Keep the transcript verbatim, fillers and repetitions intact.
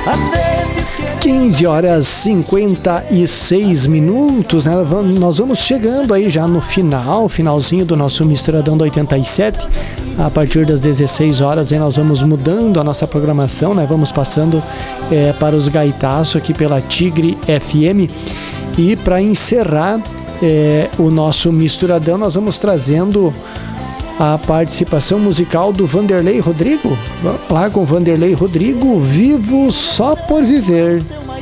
Às vezes que... quinze horas e cinquenta e seis minutos, né? Nós vamos chegando aí já no final, finalzinho do nosso Misturadão do oitenta e sete. A partir das dezesseis horas aí nós vamos mudando a nossa programação, né? Vamos passando é, para os gaitaços aqui pela Tigre F M. E para encerrar é, o nosso Misturadão, nós vamos trazendo a participação musical do Vanderlei Rodrigo. Vamos lá com o Vanderlei Rodrigo, Vivo Só Por Viver.